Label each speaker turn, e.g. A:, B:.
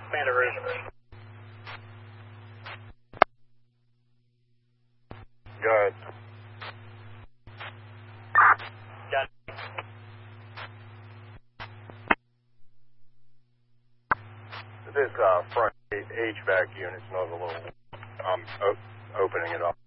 A: Commander Rouge.
B: Go ahead.
A: Got it.
B: This front HVAC unit's not a little. I'm opening it up.